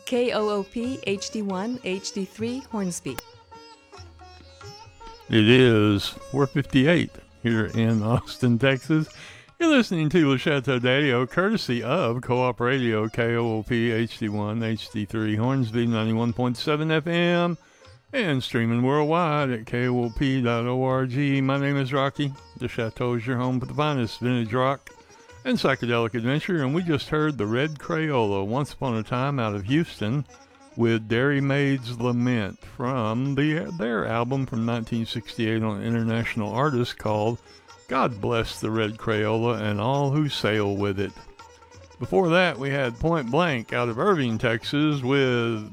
KOOP HD1 HD3 Hornsby. It is 4:58 here in Austin, Texas. You're listening to Le Chateau d'Addio, courtesy of Co-op Radio, KOOP HD1 HD3 Hornsby 91.7 FM, and streaming worldwide at koop.org. My name is Rocky. The Chateau is your home for the finest vintage rock and psychedelic adventure, and we just heard the Red Crayola, Once Upon a Time, out of Houston, with Dairy Maid's Lament from their album from 1968 on International Artists called God Bless the Red Crayola and All Who Sail With It. Before that, we had Point Blank out of Irving, Texas, with